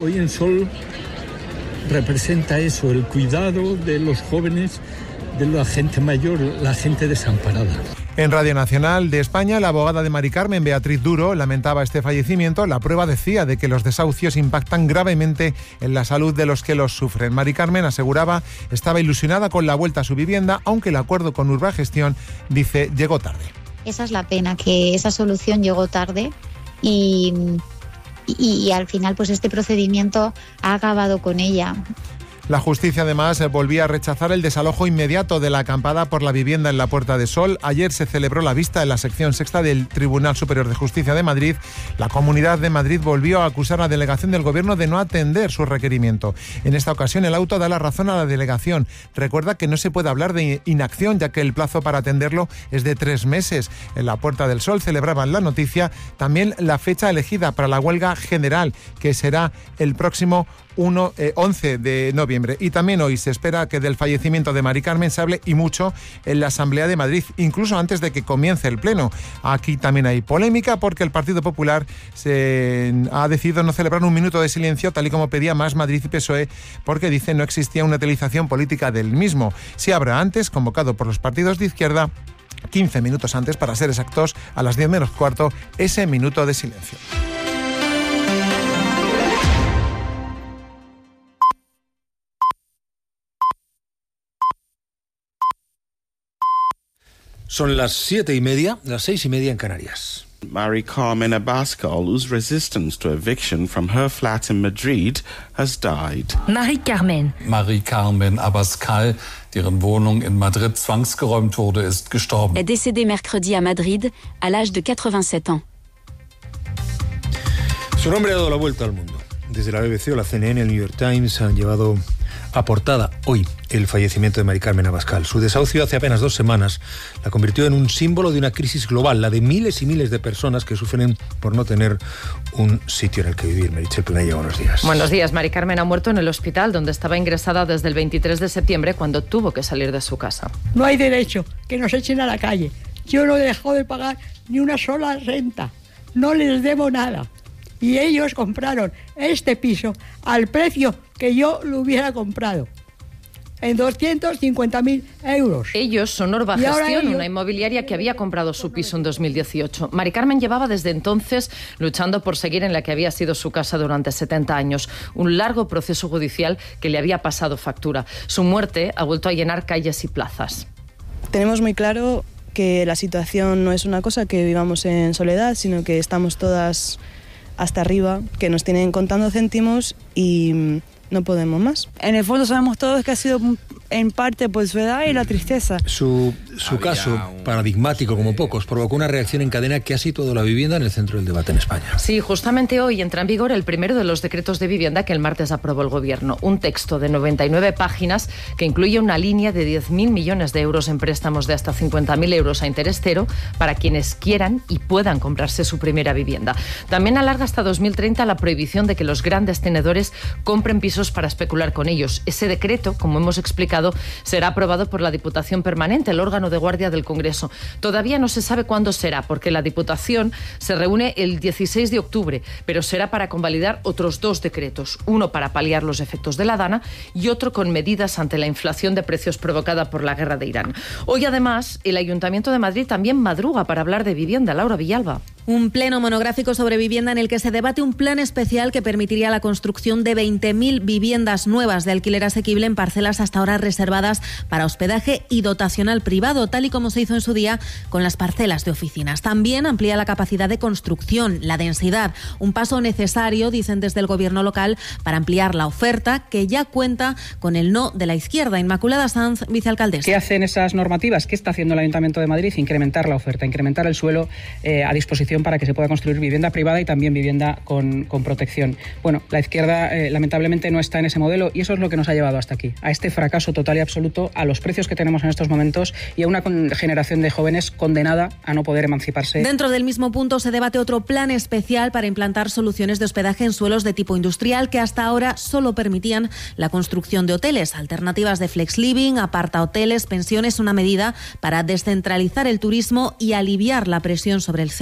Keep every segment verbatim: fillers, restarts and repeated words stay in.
Hoy en Sol representa eso, el cuidado de los jóvenes, de la gente mayor, la gente desamparada. En Radio Nacional de España, la abogada de Mari Carmen, Beatriz Duro, lamentaba este fallecimiento. La prueba decía de que los desahucios impactan gravemente en la salud de los que los sufren. Mari Carmen aseguraba estaba ilusionada con la vuelta a su vivienda, aunque el acuerdo con Urbagestión, dice, llegó tarde. Esa es la pena, que esa solución llegó tarde y, y, y al final pues este procedimiento ha acabado con ella. La justicia, además, volvía a rechazar el desalojo inmediato de la acampada por la vivienda en la Puerta de Sol. Ayer se celebró la vista en la sección sexta del Tribunal Superior de Justicia de Madrid. La Comunidad de Madrid volvió a acusar a la delegación del Gobierno de no atender su requerimiento. En esta ocasión, el auto da la razón a la delegación. Recuerda que no se puede hablar de inacción, ya que el plazo para atenderlo es de tres meses. En la Puerta del Sol celebraban la noticia también la fecha elegida para la huelga general, que será el próximo uno, eh, once de noviembre. Y también hoy se espera que del fallecimiento de Mari Carmen se hable y mucho en la Asamblea de Madrid, incluso antes de que comience el Pleno. Aquí también hay polémica porque el Partido Popular se ha decidido no celebrar un minuto de silencio, tal y como pedía Más Madrid y P S O E, porque dice no existía una utilización política del mismo. Sí habrá antes, convocado por los partidos de izquierda, quince minutos antes, para ser exactos, a las diez menos cuarto, ese minuto de silencio. Son las siete y media, las seis y media en Canarias. Mari Carmen Abascal, whose resistance to eviction from her flat in Madrid has died. Mari Carmen. Mari Carmen Abascal, deren Wohnung in Madrid zwangsgeräumt wurde, ist gestorben. Est décédée mercredi à Madrid à l'âge de quatre-vingt-sept ans. Su nombre ha dado la vuelta al mundo. Desde la B B C o la C N N, el New York Times han llevado a portada hoy el fallecimiento de Mari Carmen Abascal. Su desahucio hace apenas dos semanas la convirtió en un símbolo de una crisis global, la de miles y miles de personas que sufren por no tener un sitio en el que vivir. Meritxell Planella, buenos días. Buenos días. Mari Carmen ha muerto en el hospital donde estaba ingresada desde el veintitrés de septiembre, cuando tuvo que salir de su casa. No hay derecho que nos echen a la calle. Yo no he dejado de pagar ni una sola renta. No les debo nada. Y ellos compraron este piso al precio que yo lo hubiera comprado, en doscientos cincuenta mil euros. Ellos son Urbagestión, ellos... una inmobiliaria que había comprado su piso en dos mil dieciocho. Mari Carmen llevaba desde entonces luchando por seguir en la que había sido su casa durante setenta años. Un largo proceso judicial que le había pasado factura. Su muerte ha vuelto a llenar calles y plazas. Tenemos muy claro que la situación no es una cosa que vivamos en soledad, sino que estamos todas hasta arriba, que nos tienen contando céntimos y no podemos más. En el fondo sabemos todos que ha sido en parte por su edad y la tristeza. Su, su caso, paradigmático como pocos, provocó una reacción en cadena que ha situado la vivienda en el centro del debate en España. Sí, justamente hoy entra en vigor el primero de los decretos de vivienda que el martes aprobó el Gobierno. Un texto de noventa y nueve páginas que incluye una línea de diez mil millones de euros en préstamos de hasta cincuenta mil euros a interés cero para quienes quieran y puedan comprarse su primera vivienda. También alarga hasta dos mil treinta la prohibición de que los grandes tenedores compren pisos para especular con ellos. Ese decreto, como hemos explicado, será aprobado por la Diputación Permanente, el órgano de guardia del Congreso. Todavía no se sabe cuándo será, porque la Diputación se reúne el dieciséis de octubre, pero será para convalidar otros dos decretos, uno para paliar los efectos de la Dana y otro con medidas ante la inflación de precios provocada por la guerra de Irán. Hoy, además, el Ayuntamiento de Madrid también madruga para hablar de vivienda. Laura Villalba. Un pleno monográfico sobre vivienda en el que se debate un plan especial que permitiría la construcción de veinte mil viviendas nuevas de alquiler asequible en parcelas hasta ahora reservadas para hospedaje y dotacional privado, tal y como se hizo en su día con las parcelas de oficinas. También amplía la capacidad de construcción, la densidad, un paso necesario, dicen desde el Gobierno local, para ampliar la oferta, que ya cuenta con el no de la izquierda. Inmaculada Sanz, vicealcaldesa. ¿Qué hacen esas normativas? ¿Qué está haciendo el Ayuntamiento de Madrid? Incrementar la oferta, incrementar el suelo eh, a disposición para que se pueda construir vivienda privada y también vivienda con, con protección. Bueno, la izquierda eh, lamentablemente no está en ese modelo y eso es lo que nos ha llevado hasta aquí, a este fracaso total y absoluto, a los precios que tenemos en estos momentos y a una con, generación de jóvenes condenada a no poder emanciparse. Dentro del mismo punto se debate otro plan especial para implantar soluciones de hospedaje en suelos de tipo industrial que hasta ahora solo permitían la construcción de hoteles, alternativas de flex living, aparta hoteles, pensiones, una medida para descentralizar el turismo y aliviar la presión sobre el centro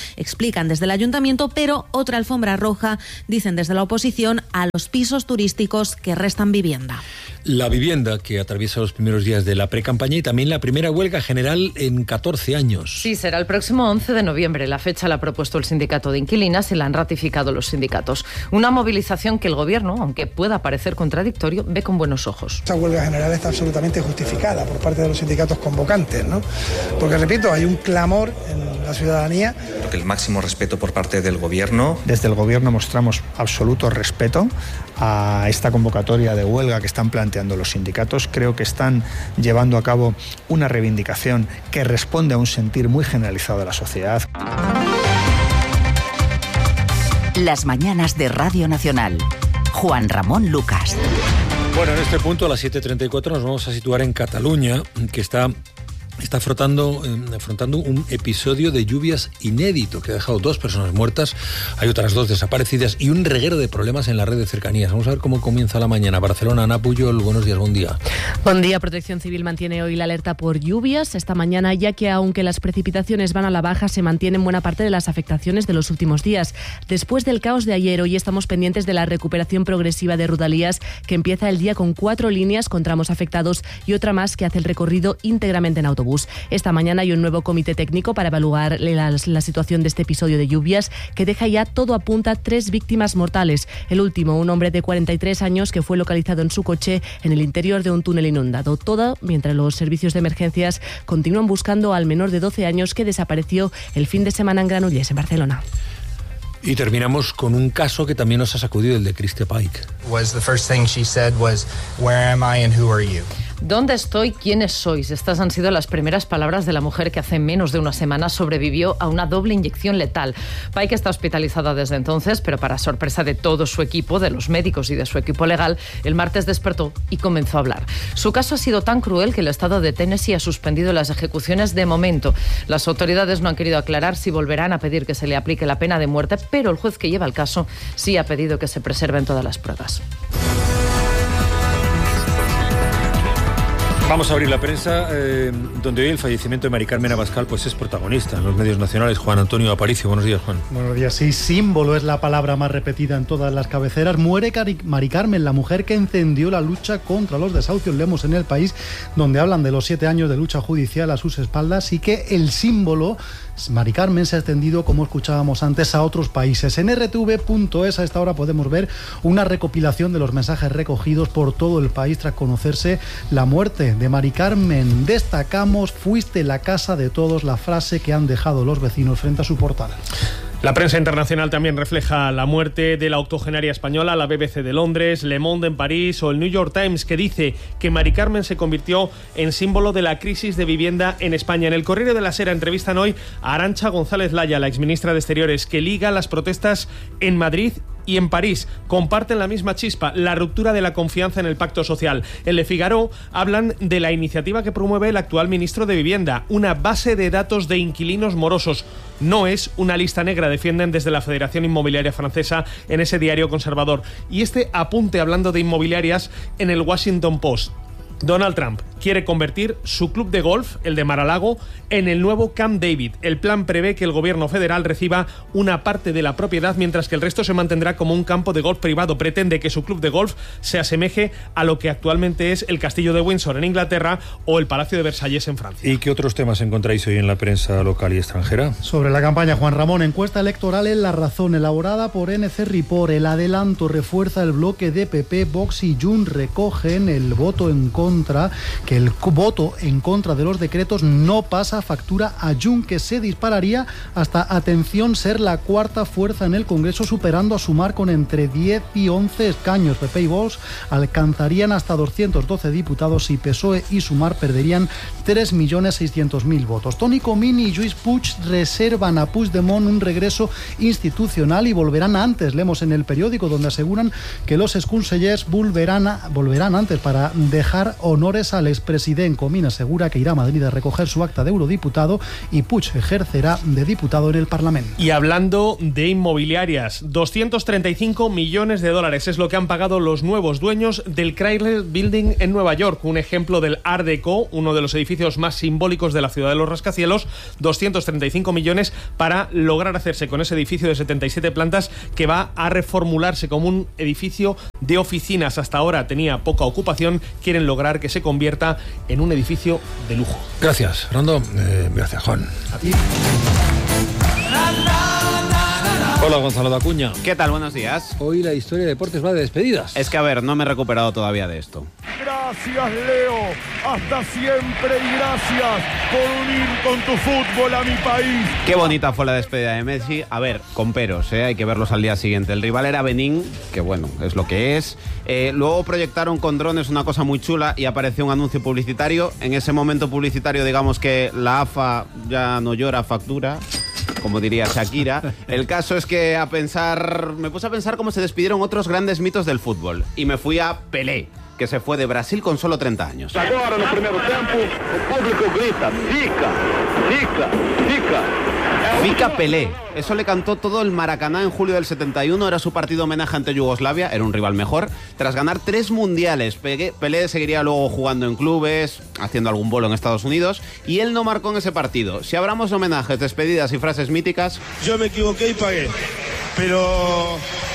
explican desde el ayuntamiento, pero otra alfombra roja, dicen desde la oposición, a los pisos turísticos que restan vivienda. La vivienda que atraviesa los primeros días de la precampaña y también la primera huelga general en catorce años. Sí, será el próximo once de noviembre. La fecha la ha propuesto el sindicato de inquilinas y la han ratificado los sindicatos. Una movilización que el Gobierno, aunque pueda parecer contradictorio, ve con buenos ojos. Esta huelga general está absolutamente justificada por parte de los sindicatos convocantes, ¿no? Porque, repito, hay un clamor en la ciudadanía. Porque el máximo respeto por parte del Gobierno. Desde el Gobierno mostramos absoluto respeto a esta convocatoria de huelga que están planteando los sindicatos. Creo que están llevando a cabo una reivindicación que responde a un sentir muy generalizado de la sociedad. Las mañanas de Radio Nacional. Juan Ramón Lucas. Bueno, en este punto, a las siete treinta y cuatro, nos vamos a situar en Cataluña, que está... Está afrontando, eh, afrontando un episodio de lluvias inédito que ha dejado dos personas muertas, hay otras dos desaparecidas y un reguero de problemas en la red de cercanías. Vamos a ver cómo comienza la mañana. Barcelona, Ana Pujol, buenos días, buen día. Buen día. Protección Civil mantiene hoy la alerta por lluvias esta mañana, ya que aunque las precipitaciones van a la baja, se mantienen buena parte de las afectaciones de los últimos días. Después del caos de ayer, hoy estamos pendientes de la recuperación progresiva de Rodalías, que empieza el día con cuatro líneas con tramos afectados y otra más que hace el recorrido íntegramente en autobús. Esta mañana hay un nuevo comité técnico para evaluar la, la situación de este episodio de lluvias que deja ya, todo apunta, tres víctimas mortales. El último, un hombre de cuarenta y tres años que fue localizado en su coche en el interior de un túnel inundado. Todo mientras los servicios de emergencias continúan buscando al menor de doce años que desapareció el fin de semana en Granollers, en Barcelona. Y terminamos con un caso que también nos ha sacudido, el de Christie Pike. Was the first thing she said was, "Where am I and who are you?" ¿Dónde estoy? ¿Quiénes sois? Estas han sido las primeras palabras de la mujer que hace menos de una semana sobrevivió a una doble inyección letal. Pike está hospitalizada desde entonces, pero para sorpresa de todo su equipo, de los médicos y de su equipo legal, el martes despertó y comenzó a hablar. Su caso ha sido tan cruel que el estado de Tennessee ha suspendido las ejecuciones de momento. Las autoridades no han querido aclarar si volverán a pedir que se le aplique la pena de muerte, pero el juez que lleva el caso sí ha pedido que se preserven todas las pruebas. Vamos a abrir la prensa, eh, donde hoy el fallecimiento de Mari Carmen Abascal pues es protagonista en los medios nacionales. Juan Antonio Aparicio, buenos días, Juan. Buenos días, sí, símbolo es la palabra más repetida en todas las cabeceras. Muere Mari Carmen, la mujer que encendió la lucha contra los desahucios. Leemos en El País, donde hablan de los siete años de lucha judicial a sus espaldas y que el símbolo Mari Carmen se ha extendido, como escuchábamos antes, a otros países. En R T V punto es a esta hora podemos ver una recopilación de los mensajes recogidos por todo el país tras conocerse la muerte de Mari Carmen. Destacamos: fuiste la casa de todos, la frase que han dejado los vecinos frente a su portal. La prensa internacional también refleja la muerte de la octogenaria española, la B B C de Londres, Le Monde en París o el New York Times, que dice que Mari Carmen se convirtió en símbolo de la crisis de vivienda en España. En el Correo de la Sera entrevistan hoy a Arantxa González Laya, la exministra de Exteriores, que liga las protestas en Madrid y en París. Comparten la misma chispa, la ruptura de la confianza en el pacto social. En Le Figaro hablan de la iniciativa que promueve el actual ministro de Vivienda, una base de datos de inquilinos morosos. No es una lista negra, defienden desde la Federación Inmobiliaria Francesa en ese diario conservador. Y este apunte, hablando de inmobiliarias, en el Washington Post. Donald Trump quiere convertir su club de golf, el de Mar-a-Lago, en el nuevo Camp David. El plan prevé que el gobierno federal reciba una parte de la propiedad, mientras que el resto se mantendrá como un campo de golf privado. Pretende que su club de golf se asemeje a lo que actualmente es el Castillo de Windsor en Inglaterra o el Palacio de Versalles en Francia. ¿Y qué otros temas encontráis hoy en la prensa local y extranjera? Sobre la campaña, Juan Ramón, encuesta electoral en La Razón, elaborada por N C Report. El adelanto refuerza el bloque de P P, Vox y Junts recogen el voto en contra contra, que el voto en contra de los decretos no pasa factura a Junts, que se dispararía hasta, atención, ser la cuarta fuerza en el Congreso, superando a Sumar con entre diez y once escaños. P P y Vox alcanzarían hasta doscientos doce diputados y P S O E y Sumar perderían tres millones seiscientos mil votos. Toni Comín y Lluís Puig reservan a Puigdemont un regreso institucional y volverán antes. Leemos en El Periódico, donde aseguran que los exconsellers volverán, a, volverán antes para dejar honores al expresidente. Comín asegura que irá a Madrid a recoger su acta de eurodiputado y Puig ejercerá de diputado en el Parlamento. Y hablando de inmobiliarias, doscientos treinta y cinco millones de dólares es lo que han pagado los nuevos dueños del Chrysler Building en Nueva York, un ejemplo del Art Deco, uno de los edificios más simbólicos de la ciudad de los rascacielos. doscientos treinta y cinco millones para lograr hacerse con ese edificio de setenta y siete plantas que va a reformularse como un edificio de oficinas. Hasta ahora tenía poca ocupación, quieren lograr que se convierta en un edificio de lujo. Gracias, Fernando. Eh, gracias, Juan. A ti. Hola, Gonzalo de Acuña. ¿Qué tal? Buenos días. Hoy la historia de deportes va de despedidas. Es que, a ver, no me he recuperado todavía de esto. Gracias, Leo. Hasta siempre y gracias por unir con tu fútbol a mi país. Qué bonita fue la despedida de Messi. A ver, con peros, ¿eh? Hay que verlos al día siguiente. El rival era Benín, que bueno, es lo que es. Eh, luego proyectaron con drones una cosa muy chula y apareció un anuncio publicitario. En ese momento publicitario, digamos que la A F A ya no llora, factura, como diría Shakira. El caso es que a pensar, me puse a pensar cómo se despidieron otros grandes mitos del fútbol. Y me fui a Pelé, que se fue de Brasil con solo treinta años. Agora, no primeiro tempo, o público grita, fica, fica, fica. Fica Pelé. Eso le cantó todo el Maracaná en julio del setenta y uno. Era su partido homenaje ante Yugoslavia. Era un rival mejor. Tras ganar tres mundiales, Pelé seguiría luego jugando en clubes, haciendo algún bolo en Estados Unidos. Y él no marcó en ese partido. Si hablamos homenajes, despedidas y frases míticas... Yo me equivoqué y pagué. Pero...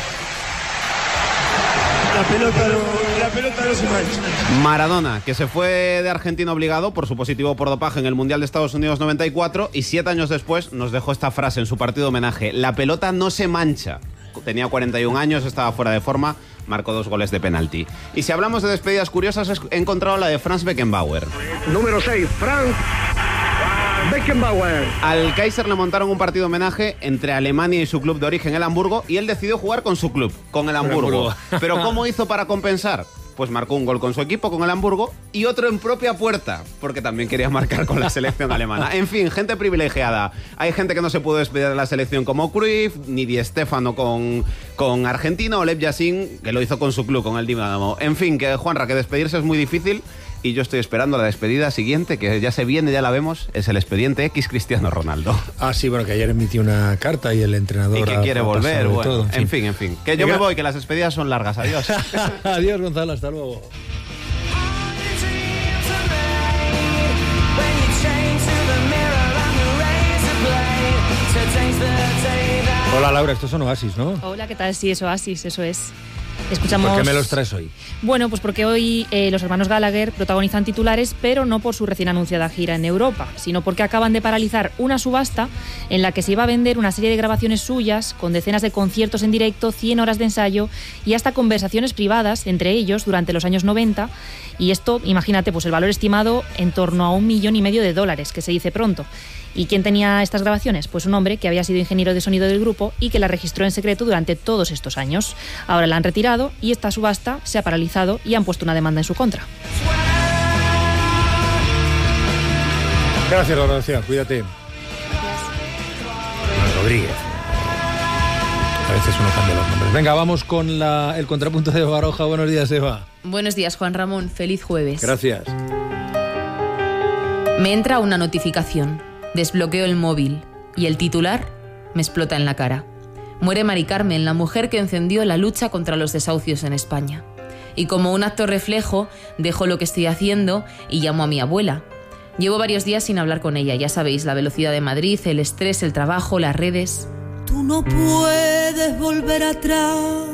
La pelota, no, la pelota no se mancha. Maradona, que se fue de Argentina obligado por su positivo por dopaje en el Mundial de Estados Unidos noventa y cuatro y siete años después nos dejó esta frase en su partido homenaje: la pelota no se mancha. Tenía cuarenta y un años, estaba fuera de forma, marcó dos goles de penalti. Y si hablamos de despedidas curiosas, he encontrado la de Franz Beckenbauer. Número seis, Franz Beckenbauer. Al Kaiser le montaron un partido homenaje entre Alemania y su club de origen, el Hamburgo, y él decidió jugar con su club, con el Hamburgo. Pero ¿cómo hizo para compensar? Pues marcó un gol con su equipo, con el Hamburgo, y otro en propia puerta, porque también quería marcar con la selección alemana. En fin, gente privilegiada. Hay gente que no se pudo despedir de la selección como Cruyff, ni Di Stéfano con, con Argentina, o Lev Yashin, que lo hizo con su club, con el Dinamo. En fin, que Juanra, que despedirse es muy difícil, y yo estoy esperando la despedida siguiente, que ya se viene, ya la vemos, es el expediente X Cristiano Ronaldo. Ah, sí, bueno, que ayer emitió una carta y el entrenador... Y que quiere volver, bueno, todo, en, fin. en fin, en fin. Que yo me voy, que las despedidas son largas, adiós. Adiós, Gonzalo, hasta luego. Hola, Laura, estos son Oasis, ¿no? Hola, ¿qué tal? Sí, es Oasis, eso es. Escuchamos... ¿Por qué me los traes hoy? Bueno, pues porque hoy eh, los hermanos Gallagher protagonizan titulares, pero no por su recién anunciada gira en Europa, sino porque acaban de paralizar una subasta en la que se iba a vender una serie de grabaciones suyas, con decenas de conciertos en directo, cien horas de ensayo y hasta conversaciones privadas entre ellos durante los años noventa. Y esto, imagínate, pues el valor estimado en torno a un millón y medio de dólares, que se dice pronto. ¿Y quién tenía estas grabaciones? Pues un hombre que había sido ingeniero de sonido del grupo y que las registró en secreto durante todos estos años. Ahora la han retirado y esta subasta se ha paralizado y han puesto una demanda en su contra. Gracias, Laura. Cuídate. Gracias. Rodríguez. A veces uno cambia los nombres. Venga, vamos con la, el contrapunto de Baroja. Buenos días, Eva. Buenos días, Juan Ramón. Feliz jueves. Gracias. Me entra una notificación. Desbloqueo el móvil y el titular me explota en la cara. Muere Mari Carmen, la mujer que encendió la lucha contra los desahucios en España. Y como un acto reflejo, dejo lo que estoy haciendo y llamo a mi abuela. Llevo varios días sin hablar con ella, ya sabéis, la velocidad de Madrid, el estrés, el trabajo, las redes... Tú no puedes volver atrás,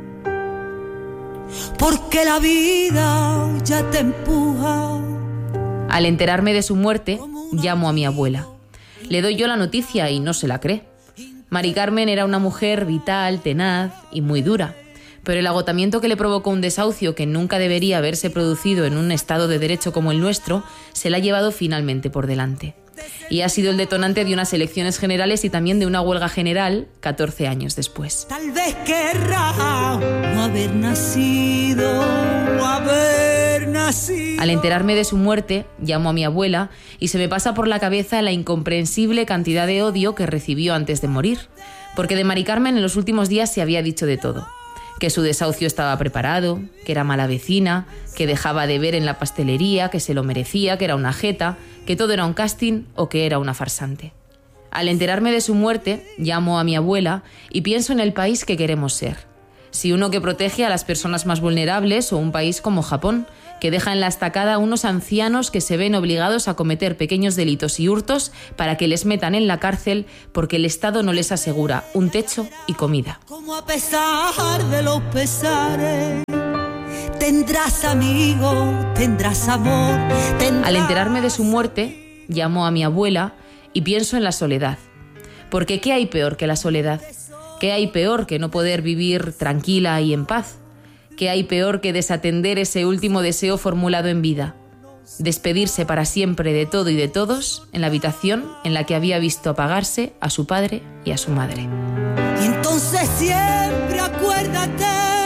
porque la vida ya te empuja. Al enterarme de su muerte, llamo a mi abuela. Le doy yo la noticia y no se la cree. Mari Carmen era una mujer vital, tenaz y muy dura, pero el agotamiento que le provocó un desahucio que nunca debería haberse producido en un estado de derecho como el nuestro, se la ha llevado finalmente por delante. Y ha sido el detonante de unas elecciones generales y también de una huelga general catorce años después. Tal vez querrá no haber nacido, no haber nacido. Al enterarme de su muerte, llamo a mi abuela y se me pasa por la cabeza la incomprensible cantidad de odio que recibió antes de morir. Porque de Mari Carmen en los últimos días se había dicho de todo. que su desahucio estaba preparado, que era mala vecina, que dejaba de ver en la pastelería, que se lo merecía, que era una jeta, que todo era un casting o que era una farsante. Al enterarme de su muerte, llamo a mi abuela y pienso en el país que queremos ser. Si uno que protege a las personas más vulnerables o un país como Japón, que deja en la estacada a unos ancianos que se ven obligados a cometer pequeños delitos y hurtos para que les metan en la cárcel porque el Estado no les asegura un techo y comida. Como a pesar de los pesares, tendrás amigo, tendrás amor. Tendrás... Al enterarme de su muerte, llamo a mi abuela y pienso en la soledad. Porque ¿qué hay peor que la soledad? ¿Qué hay peor que no poder vivir tranquila y en paz? ¿Qué hay peor que desatender ese último deseo formulado en vida? Despedirse para siempre de todo y de todos en la habitación en la que había visto apagarse a su padre y a su madre. Y entonces siempre acuérdate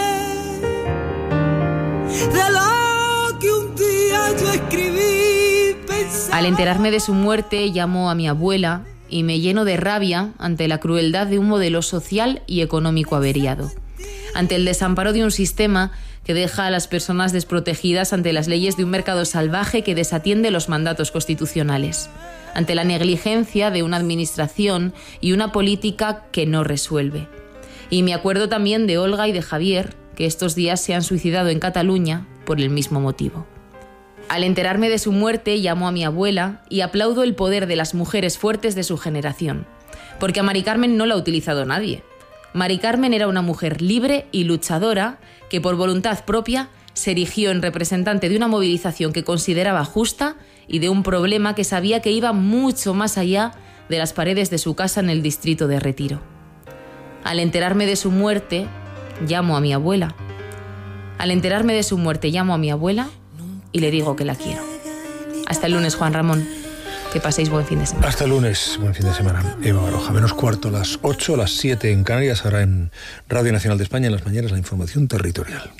de lo que un día yo escribí. Pensaba... Al enterarme de su muerte, llamo a mi abuela y me lleno de rabia ante la crueldad de un modelo social y económico averiado, ante el desamparo de un sistema que deja a las personas desprotegidas ante las leyes de un mercado salvaje que desatiende los mandatos constitucionales, ante la negligencia de una administración y una política que no resuelve. Y me acuerdo también de Olga y de Javier, que estos días se han suicidado en Cataluña por el mismo motivo. Al enterarme de su muerte, llamo a mi abuela y aplaudo el poder de las mujeres fuertes de su generación, porque a Mari Carmen no la ha utilizado nadie. Mari Carmen era una mujer libre y luchadora que por voluntad propia se erigió en representante de una movilización que consideraba justa y de un problema que sabía que iba mucho más allá de las paredes de su casa en el distrito de Retiro. Al enterarme de su muerte, llamo a mi abuela. Al enterarme de su muerte, llamo a mi abuela y le digo que la quiero. Hasta el lunes, Juan Ramón. Que paséis buen fin de semana. Hasta el lunes, buen fin de semana. Eva Baroja, menos cuarto, las ocho, las siete en Canarias, ahora en Radio Nacional de España, en las mañanas, la información territorial.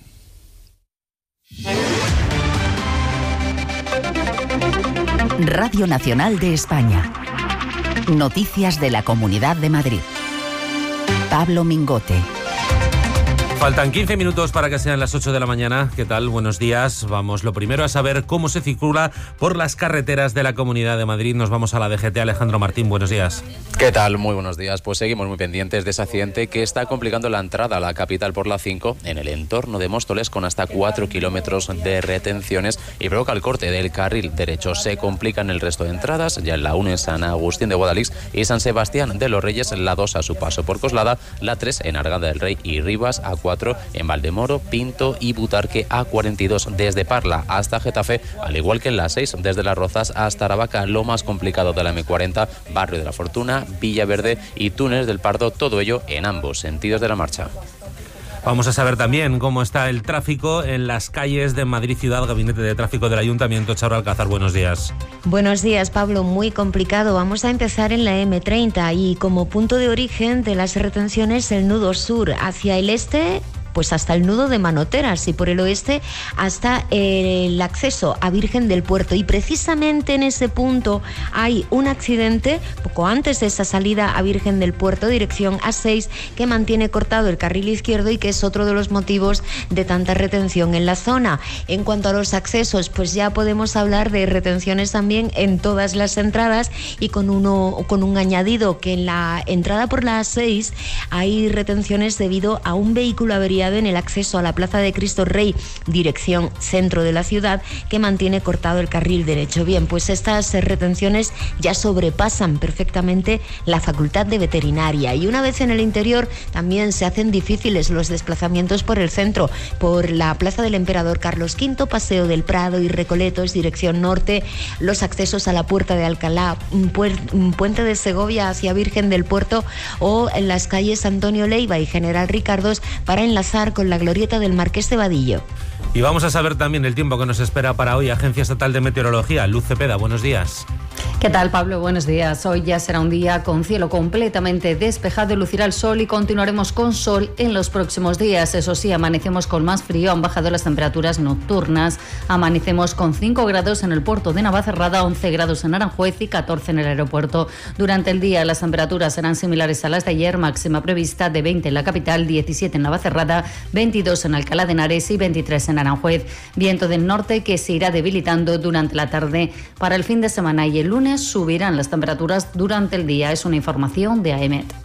Radio Nacional de España. Noticias de la Comunidad de Madrid. Pablo Mingote. Faltan quince minutos para que sean las ocho de la mañana. ¿Qué tal? Buenos días. Vamos lo primero a saber cómo se circula por las carreteras de la Comunidad de Madrid. Nos vamos a la D G T. Alejandro Martín, buenos días. ¿Qué tal? Muy buenos días. Pues seguimos muy pendientes de ese accidente que está complicando la entrada a la capital por la cinco en el entorno de Móstoles, con hasta cuatro kilómetros de retenciones, y provoca el corte del carril derecho. Se complican el resto de entradas, ya en la uno en San Agustín de Guadalix y San Sebastián de los Reyes, la dos a su paso por Coslada, la tres en Arganda del Rey y Rivas, a cuatro en Valdemoro, Pinto y Butarque, a cuarenta y dos desde Parla hasta Getafe, al igual que en la seis desde Las Rozas hasta Aravaca. Lo más complicado de la eme cuarenta, Barrio de la Fortuna, Villaverde y Túnez del Pardo, todo ello en ambos sentidos de la marcha. Vamos a saber también cómo está el tráfico en las calles de Madrid Ciudad. Gabinete de Tráfico del Ayuntamiento, Charo Alcázar, buenos días. Buenos días, Pablo. Muy complicado. Vamos a empezar en la eme treinta y como punto de origen de las retenciones el nudo sur hacia el este, pues hasta el nudo de Manoteras, y por el oeste hasta el acceso a Virgen del Puerto. Y precisamente en ese punto hay un accidente poco antes de esa salida a Virgen del Puerto, dirección A seis, que mantiene cortado el carril izquierdo y que es otro de los motivos de tanta retención en la zona. En cuanto a los accesos, pues ya podemos hablar de retenciones también en todas las entradas, y con uno con un añadido, que en la entrada por la A seis hay retenciones debido a un vehículo averiado en el acceso a la Plaza de Cristo Rey, dirección centro de la ciudad, que mantiene cortado el carril derecho. Bien, pues estas retenciones ya sobrepasan perfectamente la Facultad de Veterinaria, y una vez en el interior también se hacen difíciles los desplazamientos por el centro, por la Plaza del Emperador Carlos quinto, Paseo del Prado y Recoletos, dirección norte, los accesos a la Puerta de Alcalá, Puente de Segovia hacia Virgen del Puerto, o en las calles Antonio Leiva y General Ricardos para enlazar con la glorieta del Marqués de Vadillo. Y vamos a saber también el tiempo que nos espera para hoy. Agencia Estatal de Meteorología, Luz Cepeda, buenos días. ¿Qué tal, Pablo? Buenos días. Hoy ya será un día con cielo completamente despejado, lucirá el sol y continuaremos con sol en los próximos días. Eso sí, amanecemos con más frío, han bajado las temperaturas nocturnas. Amanecemos con cinco grados en el puerto de Navacerrada, once grados en Aranjuez y catorce en el aeropuerto. Durante el día las temperaturas serán similares a las de ayer, máxima prevista de veinte en la capital, diecisiete en Navacerrada, veintidós en Alcalá de Henares y veintitrés en Aranjuez. Viento del norte que se irá debilitando durante la tarde. Para el fin de semana y el lunes subirán las temperaturas durante el día. Es una información de A E M E T.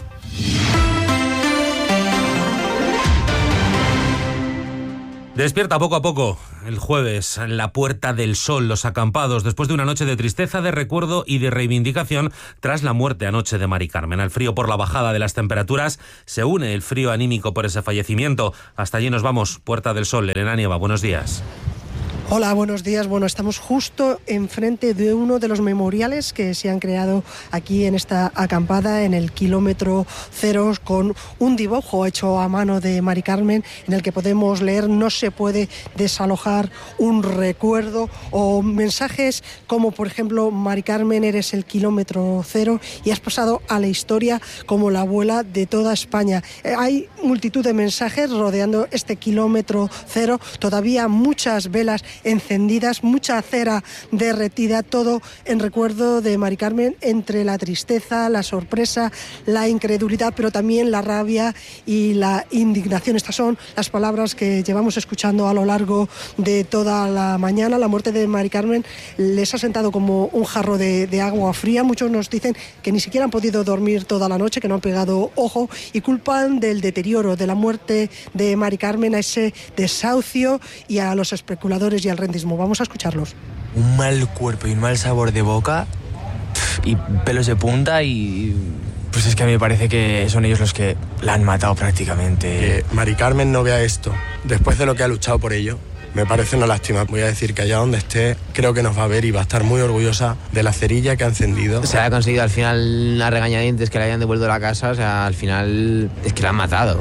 Despierta poco a poco el jueves en la Puerta del Sol, los acampados, después de una noche de tristeza, de recuerdo y de reivindicación tras la muerte anoche de Mari Carmen. Al frío por la bajada de las temperaturas se une el frío anímico por ese fallecimiento. Hasta allí nos vamos. Puerta del Sol, Elena Nieva, buenos días. Hola, buenos días. Bueno, estamos justo enfrente de uno de los memoriales que se han creado aquí en esta acampada, en el kilómetro cero, con un dibujo hecho a mano de Mari Carmen en el que podemos leer: no se puede desalojar un recuerdo, o mensajes como, por ejemplo, Mari Carmen, eres el kilómetro cero y has pasado a la historia como la abuela de toda España. Eh, hay multitud de mensajes rodeando este kilómetro cero, todavía muchas velas encendidas, mucha cera derretida, todo en recuerdo de Mari Carmen, entre la tristeza, la sorpresa, la incredulidad, pero también la rabia y la indignación. Estas son las palabras que llevamos escuchando a lo largo de toda la mañana. La muerte de Mari Carmen les ha sentado como un jarro de, de agua fría. Muchos nos dicen que ni siquiera han podido dormir toda la noche, que no han pegado ojo, y culpan del deterioro de la muerte de Mari Carmen a ese desahucio y a los especuladores y al rentismo. Vamos a escucharlos. Un mal cuerpo y un mal sabor de boca y pelos de punta, y pues es que a mí me parece que son ellos los que la han matado prácticamente. Que Mari Carmen no vea esto después de lo que ha luchado por ello, me parece una lástima. Voy a decir que allá donde esté, creo que nos va a ver y va a estar muy orgullosa de la cerilla que ha encendido. Se ha conseguido al final una regañadientes que le hayan devuelto la casa, o sea, al final es que la han matado.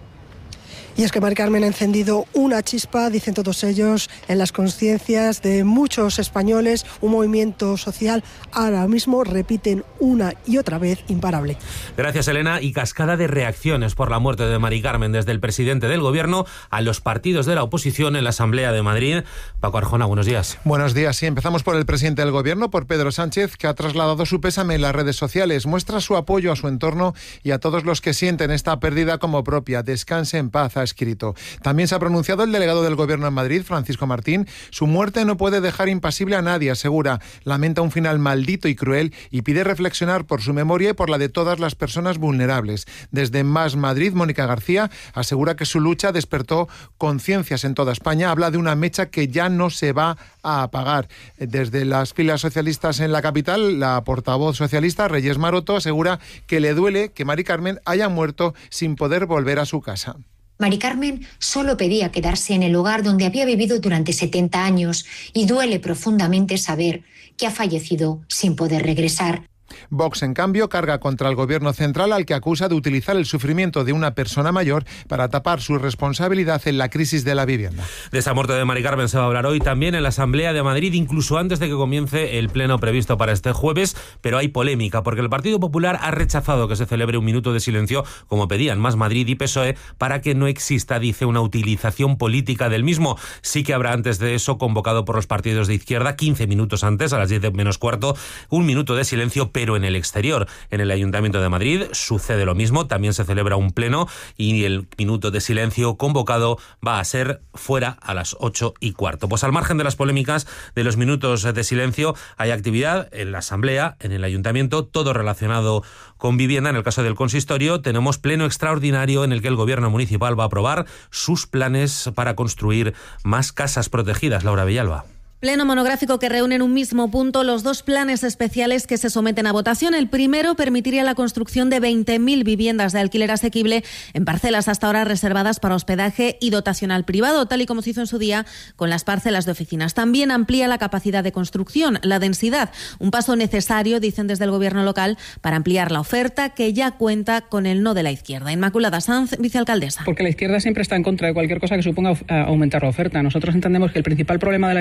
Y es que Mari Carmen ha encendido una chispa, dicen todos ellos, en las conciencias de muchos españoles, un movimiento social ahora mismo, repiten una y otra vez, imparable. Gracias, Elena. Y cascada de reacciones por la muerte de Mari Carmen, desde el presidente del Gobierno a los partidos de la oposición en la Asamblea de Madrid. Paco Arjona, buenos días. Buenos días. Sí, empezamos por el presidente del Gobierno, por Pedro Sánchez, que ha trasladado su pésame en las redes sociales. Muestra su apoyo a su entorno y a todos los que sienten esta pérdida como propia. Descanse en paz, ha escrito. También se ha pronunciado el delegado del Gobierno en Madrid, Francisco Martín. Su muerte no puede dejar impasible a nadie, asegura. Lamenta un final maldito y cruel y pide reflexionar por su memoria y por la de todas las personas vulnerables. Desde Más Madrid, Mónica García asegura que su lucha despertó conciencias en toda España. Habla de una mecha que ya no se va a apagar. Desde las filas socialistas en la capital, la portavoz socialista, Reyes Maroto, asegura que le duele que Mari Carmen haya muerto sin poder volver a su casa. Mari Carmen solo pedía quedarse en el lugar donde había vivido durante setenta años y duele profundamente saber que ha fallecido sin poder regresar. Vox, en cambio, carga contra el Gobierno central, al que acusa de utilizar el sufrimiento de una persona mayor para tapar su responsabilidad en la crisis de la vivienda. De esa muerte de Mari Carmen se va a hablar hoy también en la Asamblea de Madrid, incluso antes de que comience el pleno previsto para este jueves, pero hay polémica porque el Partido Popular ha rechazado que se celebre un minuto de silencio, como pedían Más Madrid y P S O E, para que no exista, dice, una utilización política del mismo. Sí que habrá antes de eso, convocado por los partidos de izquierda, quince minutos antes, a las diez menos cuarto, un minuto de silencio, pero en el exterior. En el Ayuntamiento de Madrid sucede lo mismo, también se celebra un pleno y el minuto de silencio convocado va a ser fuera a las ocho y cuarto. Pues al margen de las polémicas de los minutos de silencio, hay actividad en la Asamblea, en el Ayuntamiento, todo relacionado con vivienda. En el caso del consistorio tenemos pleno extraordinario en el que el Gobierno municipal va a aprobar sus planes para construir más casas protegidas. Laura Villalba. Pleno monográfico que reúne en un mismo punto los dos planes especiales que se someten a votación. El primero permitiría la construcción de veinte mil viviendas de alquiler asequible en parcelas hasta ahora reservadas para hospedaje y dotacional privado, tal y como se hizo en su día con las parcelas de oficinas. También amplía la capacidad de construcción, la densidad, un paso necesario, dicen desde el Gobierno local, para ampliar la oferta, que ya cuenta con el no de la izquierda. Inmaculada Sanz, vicealcaldesa. Porque la izquierda siempre está en contra de cualquier cosa que suponga aumentar la oferta. Nosotros entendemos que el principal problema de la vivienda en España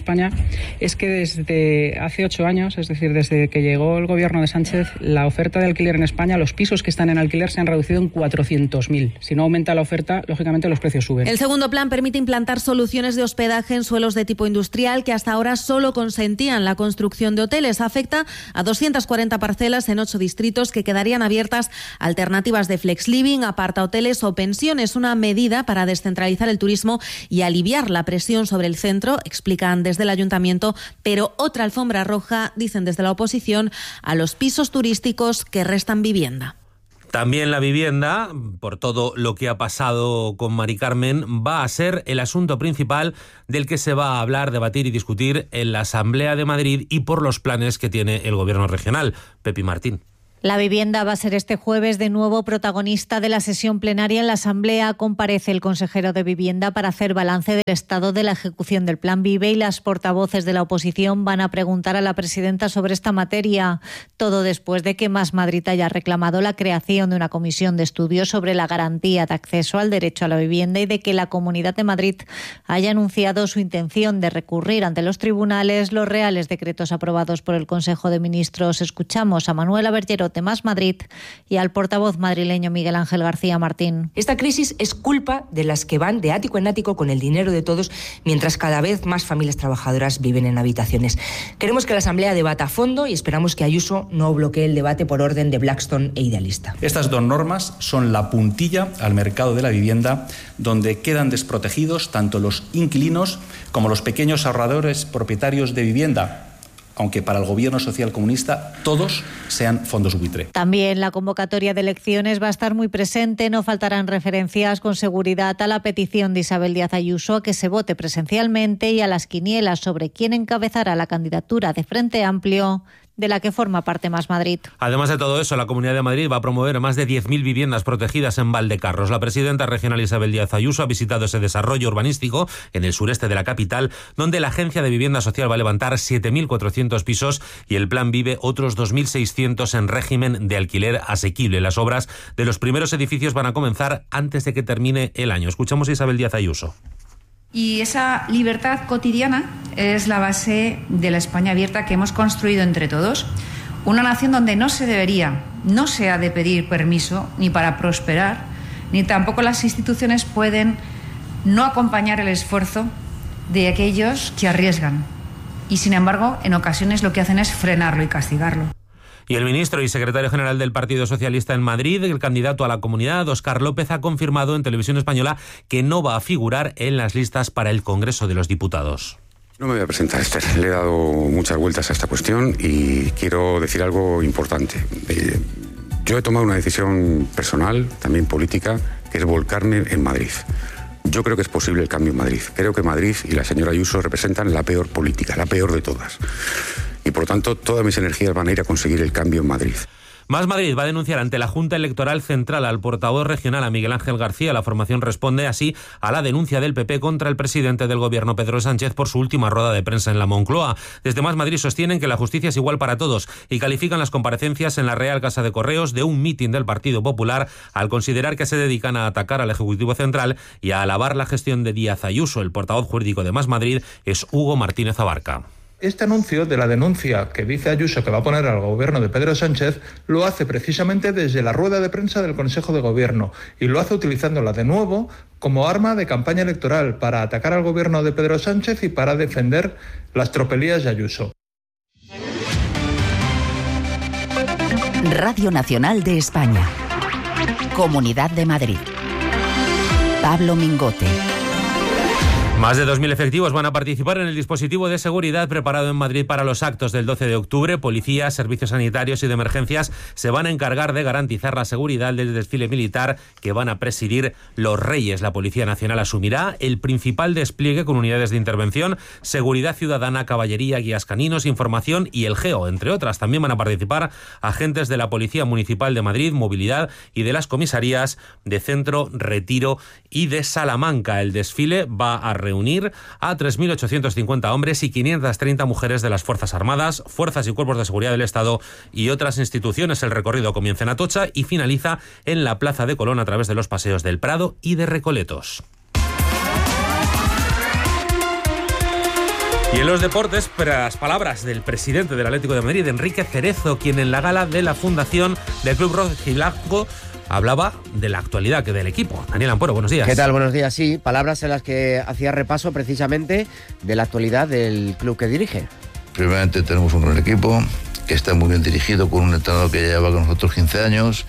España es que desde hace ocho años, es decir, desde que llegó el gobierno de Sánchez, la oferta de alquiler en España, los pisos que están en alquiler se han reducido en cuatrocientos mil. Si no aumenta la oferta, lógicamente los precios suben. El segundo plan permite implantar soluciones de hospedaje en suelos de tipo industrial que hasta ahora solo consentían la construcción de hoteles. Afecta a doscientas cuarenta parcelas en ocho distritos que quedarían abiertas a alternativas de flex living, apartahoteles o pensiones. Una medida para descentralizar el turismo y aliviar la presión sobre el centro, explican desde el ayuntamiento, pero otra alfombra roja, dicen desde la oposición, a los pisos turísticos que restan vivienda. También la vivienda, por todo lo que ha pasado con Mari Carmen, va a ser el asunto principal del que se va a hablar, debatir y discutir en la Asamblea de Madrid y por los planes que tiene el Gobierno regional. Pepi Martín. La vivienda va a ser este jueves de nuevo protagonista de la sesión plenaria en la Asamblea. Comparece el consejero de Vivienda para hacer balance del estado de la ejecución del Plan Vive y las portavoces de la oposición van a preguntar a la presidenta sobre esta materia. Todo después de que Más Madrid haya reclamado la creación de una comisión de estudio sobre la garantía de acceso al derecho a la vivienda y de que la Comunidad de Madrid haya anunciado su intención de recurrir ante los tribunales los reales decretos aprobados por el Consejo de Ministros. Escuchamos a Manuela Bergerot de Más Madrid y al portavoz madrileño Miguel Ángel García Martín. Esta crisis es culpa de las que van de ático en ático con el dinero de todos, mientras cada vez más familias trabajadoras viven en habitaciones. Queremos que la Asamblea debata a fondo y esperamos que Ayuso no bloquee el debate por orden de Blackstone e Idealista. Estas dos normas son la puntilla al mercado de la vivienda, donde quedan desprotegidos tanto los inquilinos como los pequeños ahorradores propietarios de vivienda, aunque para el gobierno social comunista todos sean fondos buitre. También la convocatoria de elecciones va a estar muy presente. No faltarán referencias con seguridad a la petición de Isabel Díaz Ayuso a que se vote presencialmente y a las quinielas sobre quién encabezará la candidatura de Frente Amplio, de la que forma parte Más Madrid. Además de todo eso, la Comunidad de Madrid va a promover más de diez mil viviendas protegidas en Valdecarros. La presidenta regional Isabel Díaz Ayuso ha visitado ese desarrollo urbanístico en el sureste de la capital, donde la Agencia de Vivienda Social va a levantar siete mil cuatrocientos pisos y el Plan Vive otros dos mil seiscientos en régimen de alquiler asequible. Las obras de los primeros edificios van a comenzar antes de que termine el año. Escuchamos a Isabel Díaz Ayuso. Y esa libertad cotidiana es la base de la España abierta que hemos construido entre todos. Una nación donde no se debería, no se ha de pedir permiso ni para prosperar, ni tampoco las instituciones pueden no acompañar el esfuerzo de aquellos que arriesgan. Y sin embargo, en ocasiones lo que hacen es frenarlo y castigarlo. Y el ministro y secretario general del Partido Socialista en Madrid, el candidato a la Comunidad, Óscar López, ha confirmado en Televisión Española que no va a figurar en las listas para el Congreso de los Diputados. No me voy a presentar, Esther. Le he dado muchas vueltas a esta cuestión y quiero decir algo importante. Eh, yo he tomado una decisión personal, también política, que es volcarme en Madrid. Yo creo que es posible el cambio en Madrid. Creo que Madrid y la señora Ayuso representan la peor política, la peor de todas. Y por tanto, todas mis energías van a ir a conseguir el cambio en Madrid. Más Madrid va a denunciar ante la Junta Electoral Central al portavoz regional, a Miguel Ángel García. La formación responde así a la denuncia del P P contra el presidente del Gobierno, Pedro Sánchez, por su última rueda de prensa en la Moncloa. Desde Más Madrid sostienen que la justicia es igual para todos y califican las comparecencias en la Real Casa de Correos de un mitin del Partido Popular al considerar que se dedican a atacar al Ejecutivo Central y a alabar la gestión de Díaz Ayuso. El portavoz jurídico de Más Madrid es Hugo Martínez Abarca. Este anuncio de la denuncia que dice Ayuso que va a poner al gobierno de Pedro Sánchez lo hace precisamente desde la rueda de prensa del Consejo de Gobierno y lo hace utilizándola de nuevo como arma de campaña electoral para atacar al gobierno de Pedro Sánchez y para defender las tropelías de Ayuso. Radio Nacional de España. Comunidad de Madrid. Pablo Mingote. Más de dos mil efectivos van a participar en el dispositivo de seguridad preparado en Madrid para los actos del doce de octubre. Policías, servicios sanitarios y de emergencias se van a encargar de garantizar la seguridad del desfile militar que van a presidir los Reyes. La Policía Nacional asumirá el principal despliegue con unidades de intervención, seguridad ciudadana, caballería, guías caninos, información y el GEO, entre otras. También van a participar agentes de la Policía Municipal de Madrid, Movilidad y de las comisarías de Centro, Retiro y de Salamanca. El desfile va a reunir a tres mil ochocientos cincuenta hombres y quinientas treinta mujeres de las Fuerzas Armadas, Fuerzas y Cuerpos de Seguridad del Estado y otras instituciones. El recorrido comienza en Atocha y finaliza en la Plaza de Colón a través de los paseos del Prado y de Recoletos. Y en los deportes, las palabras del presidente del Atlético de Madrid, Enrique Cerezo, quien en la gala de la fundación del Club Rojiblanco hablaba de la actualidad que del equipo. Daniel Ampuero, buenos días. ¿Qué tal? Buenos días. Sí, palabras en las que hacía repaso precisamente de la actualidad del club que dirige. Primeramente tenemos un gran equipo que está muy bien dirigido, con un entrenador que ya lleva con nosotros quince años.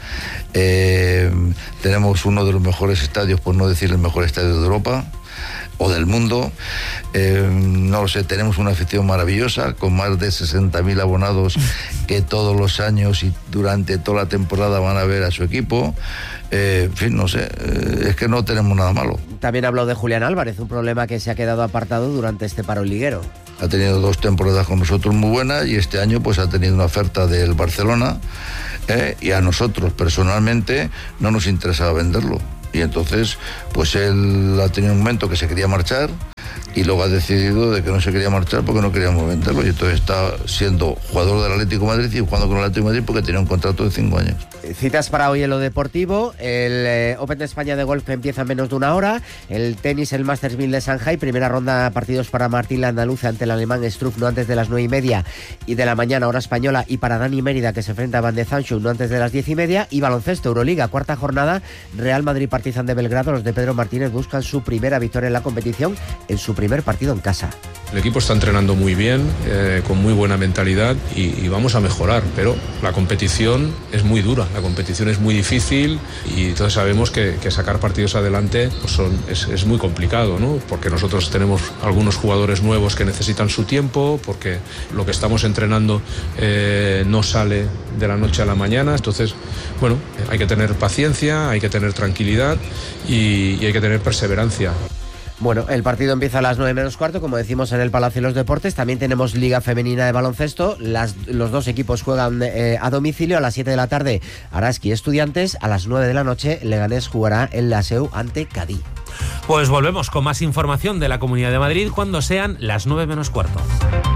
Eh, tenemos uno de los mejores estadios, por no decir el mejor estadio de Europa o del mundo. Eh, no lo sé, tenemos una afición maravillosa con más de sesenta mil abonados que todos los años y durante toda la temporada van a ver a su equipo. Eh, en fin, no sé, eh, es que no tenemos nada malo. También habló de Julián Álvarez, un problema que se ha quedado apartado durante este paro liguero. Ha tenido dos temporadas con nosotros muy buenas y este año pues ha tenido una oferta del Barcelona, eh, y a nosotros personalmente no nos interesaba venderlo. Y entonces, pues él ha tenido un momento que se quería marchar y luego ha decidido de que no se quería marchar porque no queríamos venderlo. Y entonces está siendo jugador del Atlético de Madrid y jugando con el Atlético de Madrid porque tenía un contrato de cinco años. Citas para hoy en lo deportivo: el eh, Open de España de golf que empieza en menos de una hora, el tenis, el Masters mil de Shanghai, primera ronda partidos para Martín Landaluce ante el alemán Struff no antes de las nueve y media y de la mañana hora española, y para Dani Mérida que se enfrenta a Van de Zanschou no antes de las diez y media, y baloncesto Euroliga, cuarta jornada, Real Madrid Partizan de Belgrado. Los de Pedro Martínez buscan su primera victoria en la competición en su primer partido en casa. El equipo está entrenando muy bien, eh, con muy buena mentalidad y, y vamos a mejorar, pero la competición es muy dura, la competición es muy difícil y todos sabemos que, que sacar partidos adelante pues son, es, es muy complicado, ¿no? Porque nosotros tenemos algunos jugadores nuevos que necesitan su tiempo, porque lo que estamos entrenando eh, no sale de la noche a la mañana. Entonces, bueno, hay que tener paciencia, hay que tener tranquilidad y, y hay que tener perseverancia. Bueno, el partido empieza a las nueve menos cuarto, como decimos, en el Palacio de los Deportes. También tenemos Liga Femenina de Baloncesto. Las, los dos equipos juegan eh, a domicilio. A las siete de la tarde, Araski Estudiantes. A las nueve de la noche, Leganés jugará en la S E U ante Cadí. Pues volvemos con más información de la Comunidad de Madrid cuando sean las nueve menos cuarto.